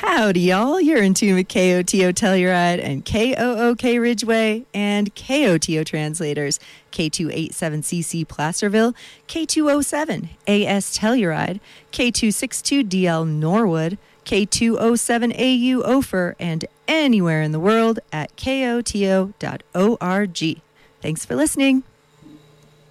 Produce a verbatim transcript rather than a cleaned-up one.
Howdy, y'all. You're in tune with K O T O Telluride and K O O K Ridgeway and K O T O Translators, K two eighty-seven C C Placerville, K two oh seven A S Telluride, K two sixty-two D L Norwood, K two oh seven A U Ophir, and anywhere in the world at K O T O dot org. Thanks for listening.